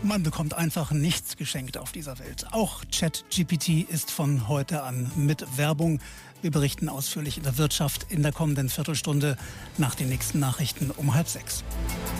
Man bekommt einfach nichts geschenkt auf dieser Welt. Auch ChatGPT ist von heute an mit Werbung. Wir berichten ausführlich in der Wirtschaft in der kommenden Viertelstunde nach den nächsten Nachrichten um 5:30.